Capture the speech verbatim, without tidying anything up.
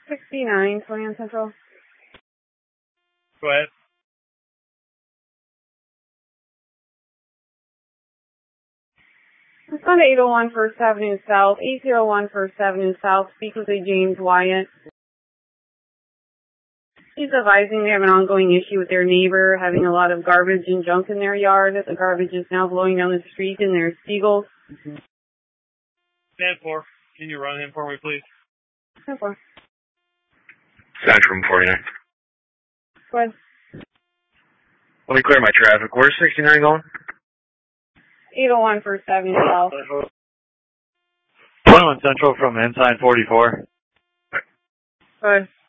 sixty-nine, twenty on Central. Go ahead. Respond to eight oh one First Avenue South, eight oh one First Avenue South. Speak with a James Wyatt. He's advising they have an ongoing issue with their neighbor having a lot of garbage and junk in their yard. The garbage is now blowing down the street in their Seagulls. Stand for. Can you run him for me, please? Stand for. Central forty-nine. Go ahead. Let me clear my traffic. Where's sixty-nine going? eight oh one First Avenue South. twenty-one Central from Ensign forty-four. Go ahead.